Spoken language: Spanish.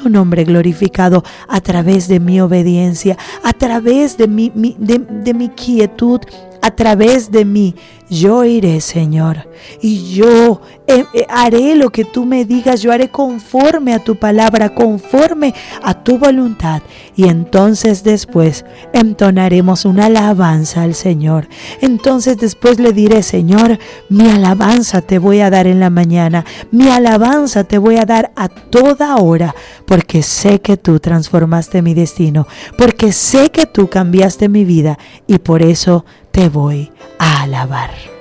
tu nombre glorificado a través de mi obediencia, a través de mi quietud, a través de mí. Yo iré, Señor, y yo haré lo que tú me digas. Yo haré conforme a tu palabra, conforme a tu voluntad. Y entonces después entonaremos una alabanza al Señor. Entonces después le diré: Señor, mi alabanza te voy a dar en la mañana, mi alabanza te voy a dar a toda hora, porque sé que tú transformaste mi destino, porque sé que tú cambiaste mi vida, y por eso te voy a alabar.